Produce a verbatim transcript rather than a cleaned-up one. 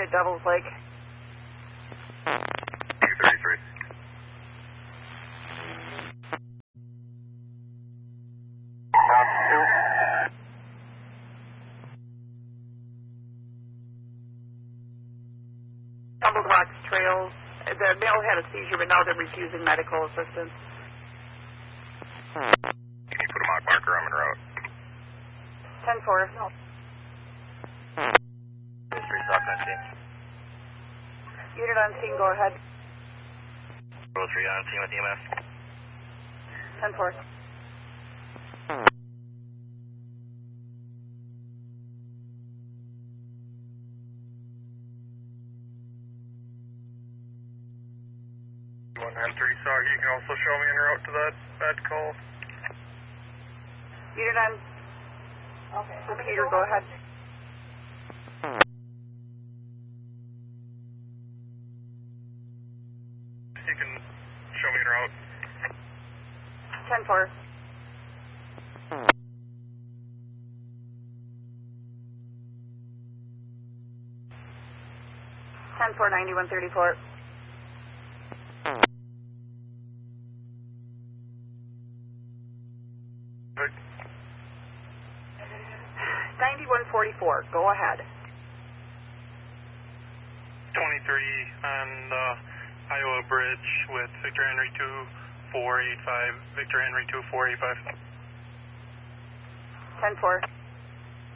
at Devil's Lake. two thirty-three. Tumbled Rocks Trails. The male had a seizure, but now they're refusing medical assistance. Can you put a mock marker? I'm en route. ten four. Three stock on scene. Unit on scene, go ahead. Roll three on scene with E M S. ten four. one nine three Saga, you can also show me en route to that bad call. Unit on okay. Computer, go ahead. You can show me en route. ten four. ten four, ninety-one thirty-four. ninety-one forty-four, go ahead. twenty-three on the Iowa Bridge with Victor Henry two four eight five. Victor Henry two four eight five. ten four.